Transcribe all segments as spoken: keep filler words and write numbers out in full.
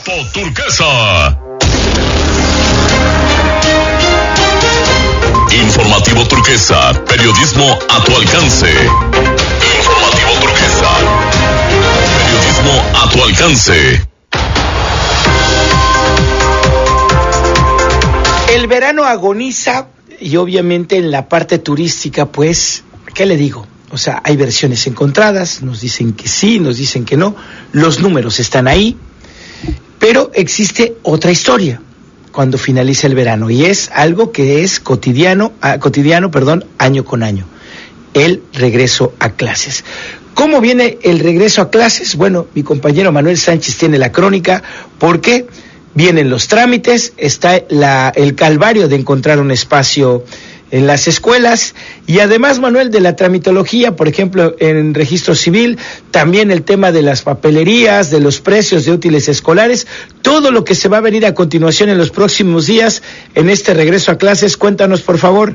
Grupo Turquesa. Informativo Turquesa, periodismo a tu alcance. Informativo Turquesa, periodismo a tu alcance. El verano agoniza y obviamente en la parte turística, pues, ¿qué le digo? O sea, hay versiones encontradas, nos dicen que sí, nos dicen que no, los números están ahí, pero existe otra historia cuando finaliza el verano y es algo que es cotidiano, ah, cotidiano, perdón, año con año, el regreso a clases. ¿Cómo viene el regreso a clases? Bueno, mi compañero Manuel Sánchez tiene la crónica, porque vienen los trámites, está la, el calvario de encontrar un espacio en las escuelas y además, Manuel, de la tramitología, por ejemplo, en registro civil, también el tema de las papelerías, de los precios de útiles escolares, todo lo que se va a venir a continuación en los próximos días en este regreso a clases. Cuéntanos, por favor.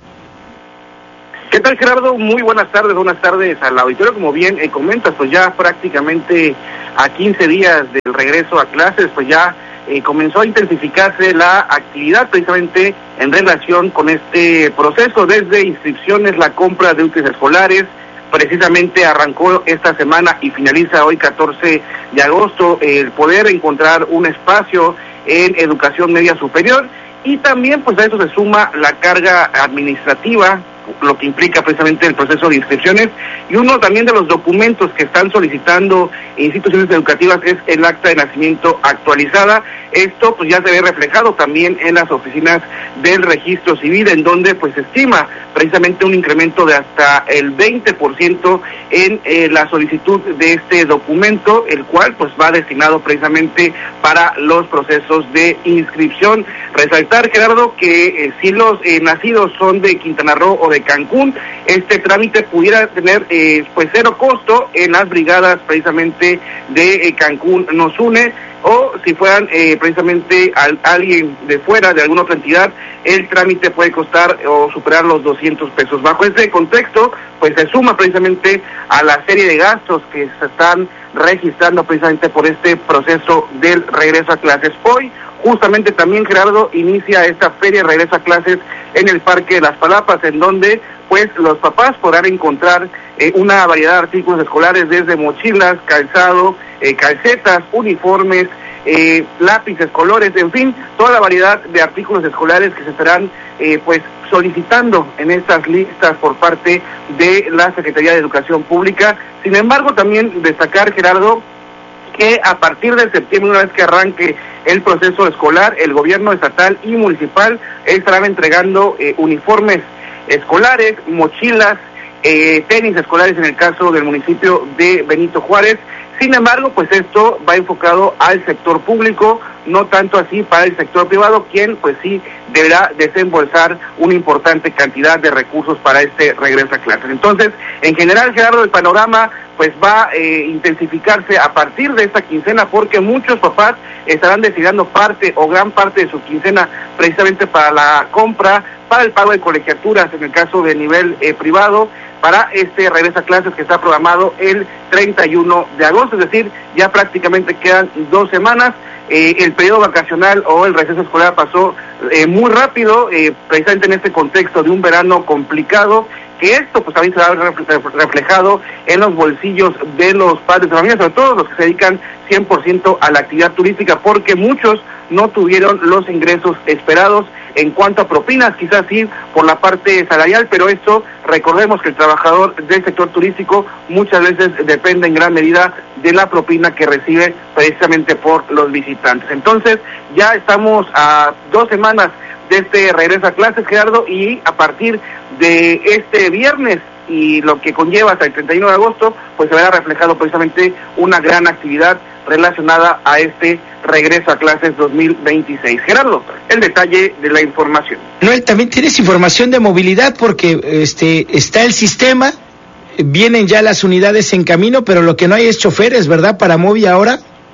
¿Qué tal, Gerardo? Muy buenas tardes, buenas tardes al auditorio. Como bien eh, comentas, pues ya prácticamente a quince días del regreso a clases, pues ya Eh, comenzó a intensificarse la actividad precisamente en relación con este proceso, desde inscripciones, la compra de útiles escolares. Precisamente arrancó esta semana y finaliza hoy catorce de agosto el poder encontrar un espacio en educación media superior, y también pues a eso se suma la carga administrativa, lo que implica precisamente el proceso de inscripciones, y uno también de los documentos que están solicitando instituciones educativas es el acta de nacimiento actualizada. Esto pues ya se ve reflejado también en las oficinas del registro civil, en donde pues se estima precisamente un incremento de hasta el veinte por ciento en eh, la solicitud de este documento, el cual pues va destinado precisamente para los procesos de inscripción. Resaltar, Gerardo, que eh, si los eh, nacidos son de Quintana Roo o de Cancún, este trámite pudiera tener eh, pues cero costo en las brigadas precisamente de eh, Cancún Nos Une, o si fueran eh, precisamente a alguien de fuera, de alguna otra entidad, el trámite puede costar o superar los doscientos pesos. Bajo ese contexto, pues se suma precisamente a la serie de gastos que se están registrando precisamente por este proceso del regreso a clases. Hoy, justamente también, Gerardo, inicia esta feria de regreso a clases en el Parque de las Palapas, en donde pues los papás podrán encontrar eh, una variedad de artículos escolares, desde mochilas, calzado, eh, calcetas, uniformes, eh, lápices, colores, en fin, toda la variedad de artículos escolares que se estarán eh, pues solicitando en estas listas por parte de la Secretaría de Educación Pública. Sin embargo, también destacar, Gerardo, que a partir de septiembre, una vez que arranque el proceso escolar, el gobierno estatal y municipal estarán entregando eh, uniformes escolares, mochilas, eh, tenis escolares en el caso del municipio de Benito Juárez. Sin embargo, pues esto va enfocado al sector público, no tanto así para el sector privado, quien pues sí deberá desembolsar una importante cantidad de recursos para este regreso a clases. Entonces, en general, Gerardo, el panorama pues va a eh, intensificarse a partir de esta quincena, porque muchos papás estarán destinando parte o gran parte de su quincena precisamente para la compra, para el pago de colegiaturas en el caso de nivel eh, privado, para este regreso a clases que está programado el treinta y uno de agosto, es decir, ya prácticamente quedan dos semanas. Eh, el periodo vacacional o el receso escolar pasó eh, muy rápido, eh, precisamente en este contexto de un verano complicado, que esto pues también se va a ver reflejado en los bolsillos de los padres de familia, sobre todo los que se dedican cien por ciento a la actividad turística, porque muchos no tuvieron los ingresos esperados en cuanto a propinas, quizás sí por la parte salarial, pero esto, recordemos que el trabajador del sector turístico muchas veces depende en gran medida de la propina que recibe precisamente por los visitantes. Entonces, ya estamos a dos semanas de este regreso a clases, Gerardo, y a partir de este viernes y lo que conlleva hasta el treinta y uno de agosto, pues se verá reflejado precisamente una gran actividad relacionada a este regreso a clases dos mil veintiséis. Gerardo, el detalle de la información. Noel, también tienes información de movilidad, porque este está el sistema, vienen ya las unidades en camino, pero lo que no hay es choferes, ¿verdad? Para Movi ahora.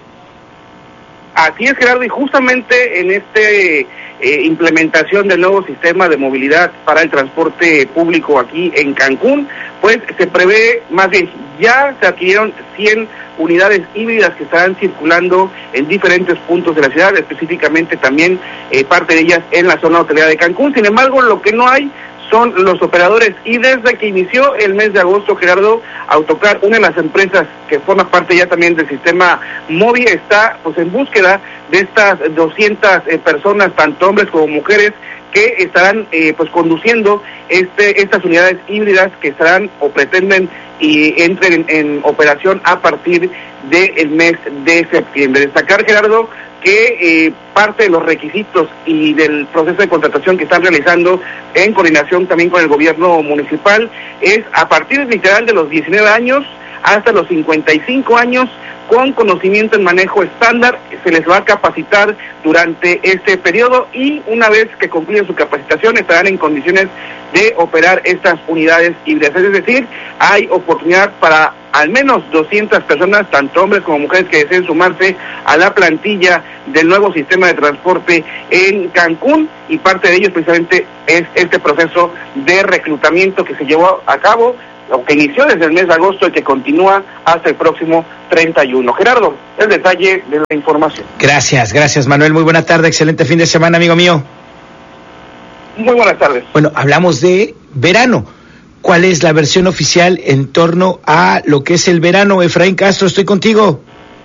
Así es, Gerardo, y justamente en este eh, implementación del nuevo sistema de movilidad para el transporte público aquí en Cancún, pues se prevé, más bien, ya se adquirieron cien unidades híbridas que estarán circulando en diferentes puntos de la ciudad, específicamente también eh, parte de ellas en la zona hotelera de Cancún. Sin embargo, lo que no hay son los operadores, y desde que inició el mes de agosto, Gerardo, Autocar, una de las empresas que forma parte ya también del sistema móvil, está pues en búsqueda de estas doscientas eh, personas, tanto hombres como mujeres, que estarán eh, pues conduciendo este estas unidades híbridas que estarán o pretenden y entren en, en operación a partir del mes de septiembre. Destacar, Gerardo, que eh, parte de los requisitos y del proceso de contratación que están realizando en coordinación también con el gobierno municipal es a partir literal de los diecinueve años hasta los cincuenta y cinco años, con conocimiento en manejo estándar. Se les va a capacitar durante este periodo y una vez que concluyan su capacitación estarán en condiciones de operar estas unidades híbridas. Es decir, hay oportunidad para al menos doscientas personas, tanto hombres como mujeres, que deseen sumarse a la plantilla del nuevo sistema de transporte en Cancún, y parte de ellos precisamente es este proceso de reclutamiento que se llevó a cabo, o que inició desde el mes de agosto y que continúa hasta el próximo treinta y uno. Gerardo, el detalle de la información. Gracias, gracias Manuel, muy buena tarde, excelente fin de semana, amigo mío. Muy buenas tardes. Bueno, hablamos de verano. ¿Cuál es la versión oficial en torno a lo que es el verano? Efraín Castro, estoy contigo.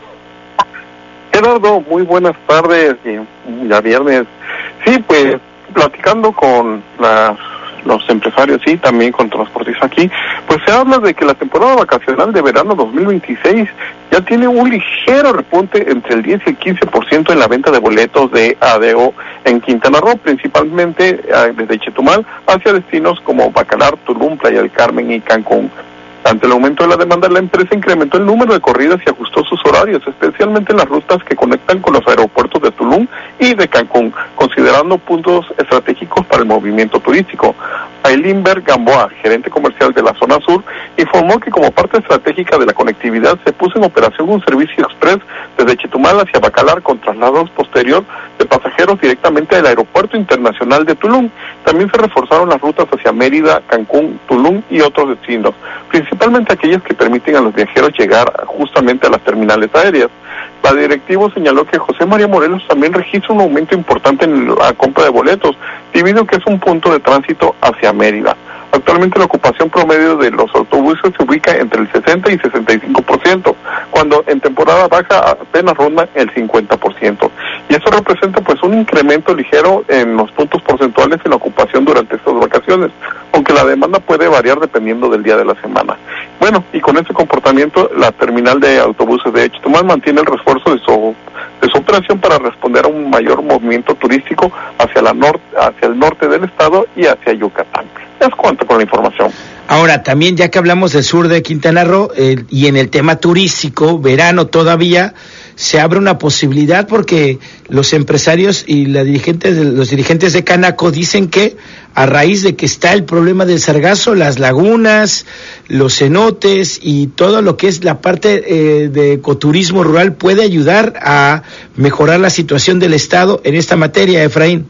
Gerardo, muy buenas tardes, y ya viernes. Sí, pues, platicando con las los empresarios y también con transportistas aquí, pues se habla de que la temporada vacacional de verano dos mil veintiséis ya tiene un ligero repunte entre el diez y el quince por ciento en la venta de boletos de A D O en Quintana Roo, principalmente eh, desde Chetumal hacia destinos como Bacalar, Tulum, Playa del Carmen y Cancún. Ante el aumento de la demanda, la empresa incrementó el número de corridas y ajustó sus horarios, especialmente en las rutas que conectan con los aeropuertos de Tulum y de Cancún, considerando puntos estratégicos para el movimiento turístico. Ailinberg Gamboa, gerente comercial de la zona sur, informó que como parte estratégica de la conectividad se puso en operación un servicio express desde Chetumal hacia Bacalar con traslados posterior de pasajeros directamente al aeropuerto internacional de Tulum. También se reforzaron las rutas hacia Mérida, Cancún, Tulum y otros destinos, principalmente aquellas que permiten a los viajeros llegar justamente a las terminales aéreas. La directivo señaló que José María Morelos también registra un aumento importante en la compra de boletos, debido a que es un punto de tránsito hacia Mérida. Actualmente la ocupación promedio de los autobuses se ubica entre el sesenta y sesenta y cinco por ciento, cuando en temporada baja apenas ronda el cincuenta por ciento. Y eso representa pues un incremento ligero en los puntos porcentuales en la ocupación durante estas vacaciones, aunque la demanda puede variar dependiendo del día de la semana. Bueno, y con este comportamiento, la terminal de autobuses de Chetumal mantiene el refuerzo de su de su operación para responder a un mayor movimiento turístico hacia la norte, hacia el norte del estado y hacia Yucatán. Es cuanto con la información. Ahora, también ya que hablamos del sur de Quintana Roo eh, y en el tema turístico, verano todavía, se abre una posibilidad porque los empresarios y la dirigentes, los dirigentes de Canaco dicen que a raíz de que está el problema del sargazo, las lagunas, los cenotes y todo lo que es la parte eh, de ecoturismo rural puede ayudar a mejorar la situación del estado en esta materia, Efraín.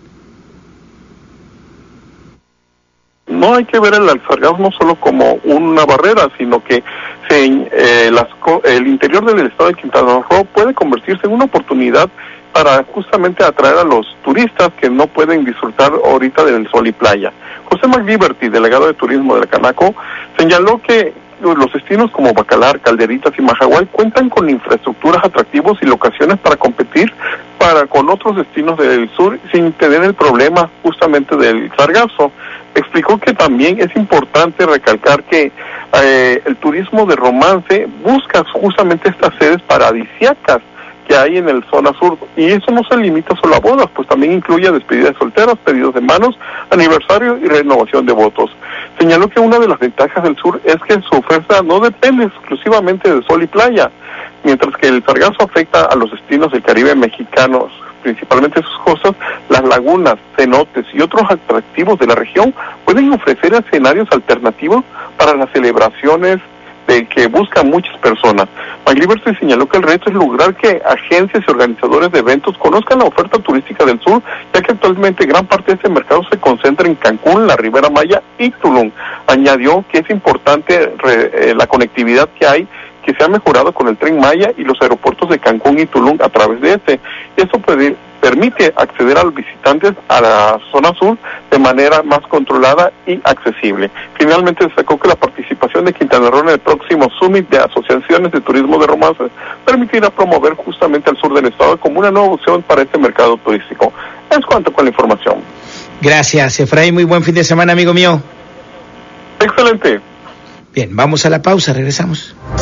No hay que ver el sargazo no solo como una barrera, sino que se, eh, las, el interior del estado de Quintana Roo puede convertirse en una oportunidad para justamente atraer a los turistas que no pueden disfrutar ahorita del sol y playa. José McLiberty, delegado de turismo de la Canaco, señaló que los destinos como Bacalar, Calderitas y Majagual cuentan con infraestructuras atractivos y locaciones para competir para con otros destinos del sur sin tener el problema justamente del sargazo. Explicó que también es importante recalcar que eh, el turismo de romance busca justamente estas sedes paradisíacas que hay en el zona sur, y eso no se limita solo a bodas, pues también incluye despedidas solteras, pedidos de manos, aniversario y renovación de votos. Señaló que una de las ventajas del sur es que su oferta no depende exclusivamente de sol y playa, mientras que el sargazo afecta a los destinos del Caribe mexicanos, principalmente sus costas, las lagunas, cenotes y otros atractivos de la región pueden ofrecer escenarios alternativos para las celebraciones de que buscan muchas personas. McLiberty señaló que el reto es lograr que agencias y organizadores de eventos conozcan la oferta turística del sur, ya que actualmente gran parte de este mercado se concentra en Cancún, la Ribera Maya y Tulum. Añadió que es importante re, eh, la conectividad que hay que se ha mejorado con el Tren Maya y los aeropuertos de Cancún y Tulum a través de este. Esto puede, permite acceder a los visitantes a la zona sur de manera más controlada y accesible. Finalmente destacó que la participación de Quintana Roo en el próximo Summit de Asociaciones de Turismo de Romance permitirá promover justamente al sur del estado como una nueva opción para este mercado turístico. Es cuanto con la información. Gracias, Efraín. Muy buen fin de semana, amigo mío. Excelente. Bien, vamos a la pausa, regresamos.